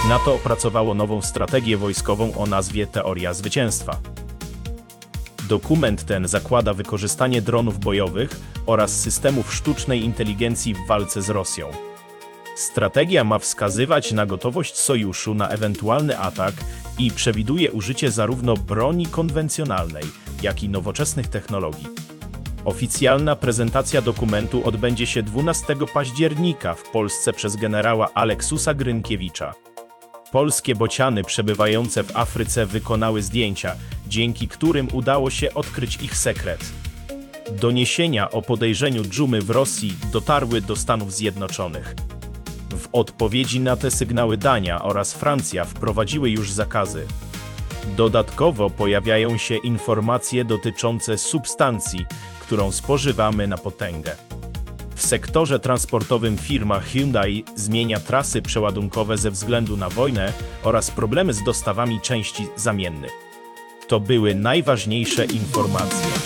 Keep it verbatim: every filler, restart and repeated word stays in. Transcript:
NATO opracowało nową strategię wojskową o nazwie Teoria Zwycięstwa. Dokument ten zakłada wykorzystanie dronów bojowych oraz systemów sztucznej inteligencji w walce z Rosją. Strategia ma wskazywać na gotowość sojuszu na ewentualny atak i przewiduje użycie zarówno broni konwencjonalnej, jak i nowoczesnych technologii. Oficjalna prezentacja dokumentu odbędzie się dwunastego października w Polsce przez generała Aleksusa Grynkiewicza. Polskie bociany przebywające w Afryce wykonały zdjęcia, dzięki którym udało się odkryć ich sekret. Doniesienia o podejrzeniu dżumy w Rosji dotarły do Stanów Zjednoczonych. W odpowiedzi na te sygnały Dania oraz Francja wprowadziły już zakazy. Dodatkowo pojawiają się informacje dotyczące substancji, którą spożywamy na potęgę. W sektorze transportowym firma Hyundai zmienia trasy przeładunkowe ze względu na wojnę oraz problemy z dostawami części zamiennych. To były najważniejsze informacje.